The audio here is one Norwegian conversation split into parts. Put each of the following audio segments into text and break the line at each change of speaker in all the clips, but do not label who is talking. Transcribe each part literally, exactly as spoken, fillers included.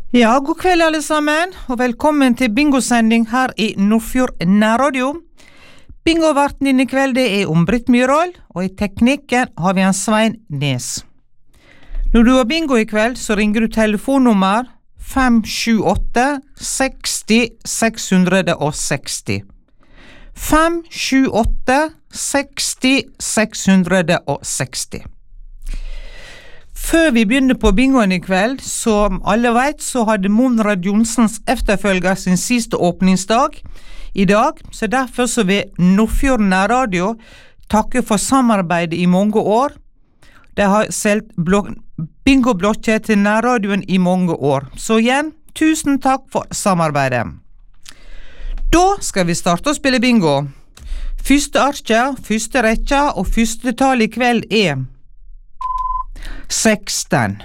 Ja, god kveld alle sammen, og velkommen til bingosending her i Nordfjord Nærradio. Bingoverten din i kveld det er om Britt Myrhol, og i teknikken har vi en Svein Nes. Når du har bingo i kveld, så ringer du telefonnummer fem sju åtte seks null seks seks null. fem sju åtte seks null seks seks null. Før vi begynner på bingoen i kveld, som alle vet, så hadde Monrad Johnsens efterfølger sin siste åpningsdag i dag, så derfor så vil Nordfjord Nærradio takke for samarbeidet i mange år. De har solgt bingoblokker til nærradioen i mange år. Så igjen, tusen takk for samarbeidet. Da skal vi starte å spille bingo. Første arket, første rekka og første tall i kveld er seksten.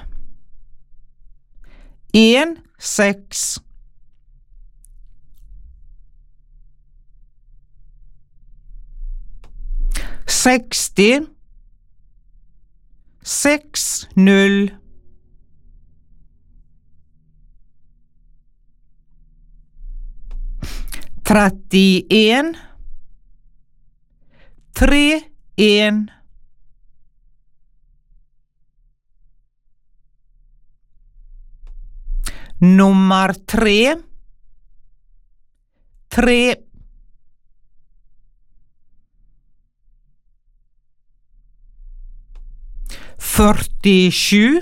En, seks. Seksti. Seks, null. Trettien. Tre, en. Nummer tre. Tre. Førtisju.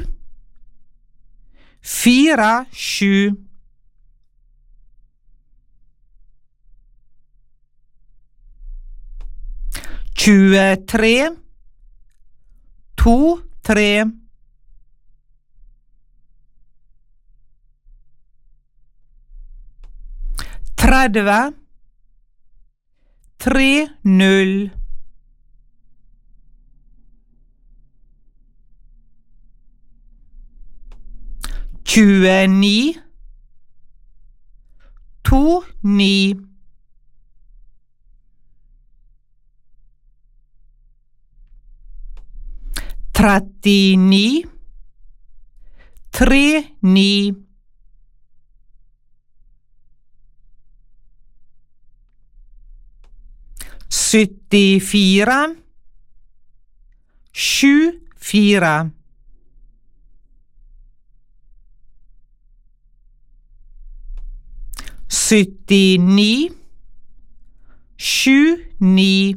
Fire, sju. Tjuetre. To, tre. Tredve. Tre, null. Tjueni. To, ni. Trettini. Tre, ni. Syttifire. Sju, fire. Syttini. Sju, ni.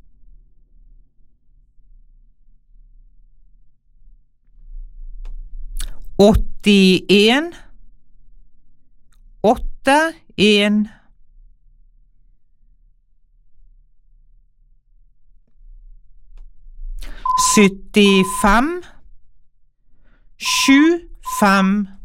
Åttien. Åtte, en. Syttifem. Sju, fem.